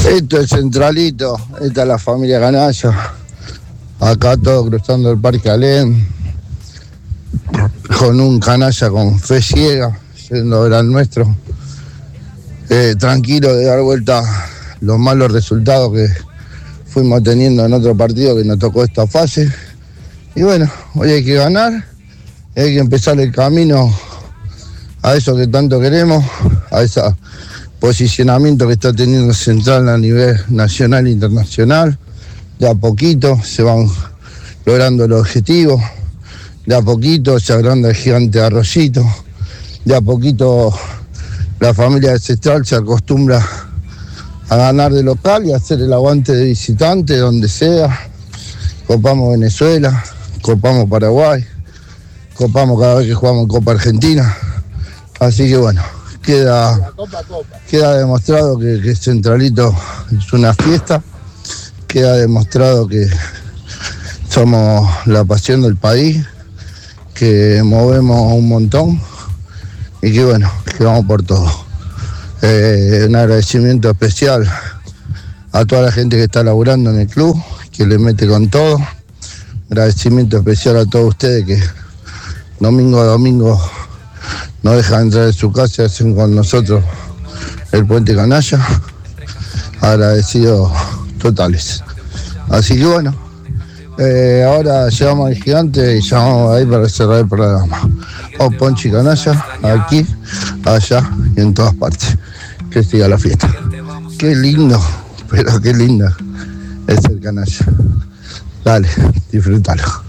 Esto es Centralito, esta es la familia Canalla. Acá todos cruzando el Parque Alem, con un canalla con fe ciega, yendo a ver al nuestro. Tranquilo de dar vuelta los malos resultados que fuimos teniendo en otro partido que nos tocó esta fase. Y bueno, hoy hay que ganar, hay que empezar el camino a eso que tanto queremos, a ese posicionamiento que está teniendo Central a nivel nacional e internacional. De a poquito se van logrando los objetivos, de a poquito se agranda el gigante Arroyito, de a poquito la familia de Central se acostumbra a ganar de local y a hacer el aguante de visitante donde sea. Copamos Venezuela, copamos Paraguay, copamos cada vez que jugamos en Copa Argentina. Así que bueno, queda demostrado que Centralito es una fiesta, queda demostrado que somos la pasión del país, que movemos un montón y que bueno, que vamos por todo. Un agradecimiento especial a toda la gente que está laburando en el club, que le mete con todo. Agradecimiento especial a todos ustedes que domingo a domingo no dejan entrar en su casa y hacen con nosotros el Puente Canalla. Agradecidos totales. Así que bueno, ahora llegamos al gigante y ya vamos a ir para cerrar el programa. Ponchi Canalla, aquí, allá y en todas partes. Que siga la fiesta. Qué lindo, pero qué linda es el Canalla. Dale, disfrútalo.